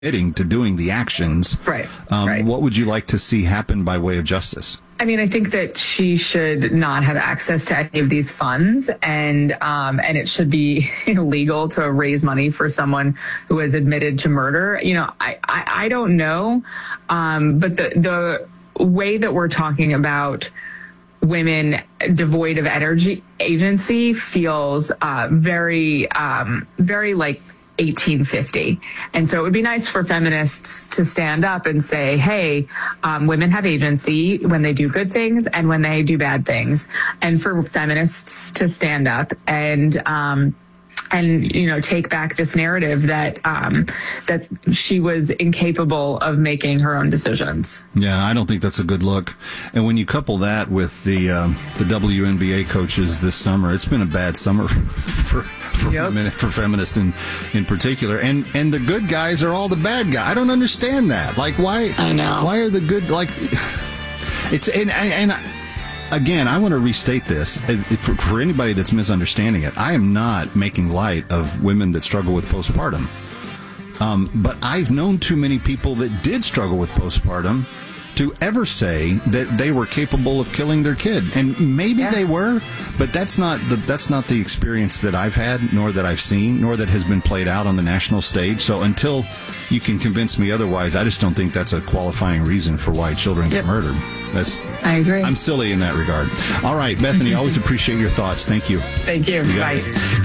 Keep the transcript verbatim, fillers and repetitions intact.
admitting to doing the actions. Right. Um, right. What would you like to see happen by way of justice? I mean, I think that she should not have access to any of these funds, and um, and it should be illegal to raise money for someone who has admitted to murder. You know, I I, I don't know, um, but the the way that we're talking about women devoid of energy agency feels uh, very um, very like eighteen fifty. And so it would be nice for feminists to stand up and say, hey, um, women have agency when they do good things and when they do bad things. And for feminists to stand up and, um, and, you know, take back this narrative that, um, that she was incapable of making her own decisions. Yeah, I don't think that's a good look. And when you couple that with the, um, the W N B A coaches this summer, it's been a bad summer for, for Yep. women, for feminists in, in particular. And, and the good guys are all the bad guys. I don't understand that. Like, why, I know. why are the good, like, it's, and, and, and again, I want to restate this for, for anybody that's misunderstanding it. I am not making light of women that struggle with postpartum. Um, but I've known too many people that did struggle with postpartum to ever say that they were capable of killing their kid. And maybe Yeah. they were, but that's not the that's not the experience that I've had, nor that I've seen, nor that has been played out on the national stage. So until you can convince me otherwise, I just don't think that's a qualifying reason for why children get Yep. murdered. That's I agree. I'm silly in that regard. All right, Bethany, always appreciate your thoughts. Thank you. Thank you. You got Bye. it.